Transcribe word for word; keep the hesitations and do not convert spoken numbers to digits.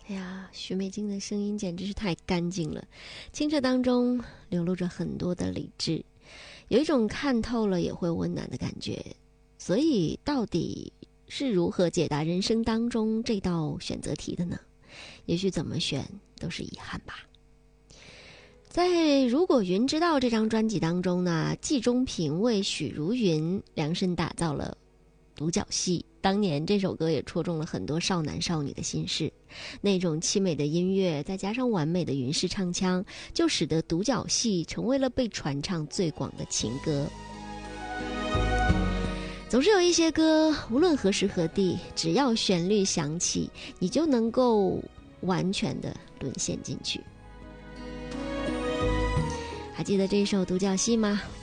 哎呀，许美静的声音简直是太干净了，清澈当中流露着很多的理智，有一种看透了也会温暖的感觉。所以到底是如何解答人生当中这道选择题的呢？也许怎么选都是遗憾吧。在《如果云知道》这张专辑当中呢，季中平为许茹芸量身打造了独角戏。当年这首歌也戳中了很多少男少女的心事，那种凄美的音乐再加上完美的云式唱腔，就使得独角戏成为了被传唱最广的情歌。总是有一些歌，无论何时何地，只要旋律响起，你就能够完全的沦陷进去。还记得这首独角戏吗？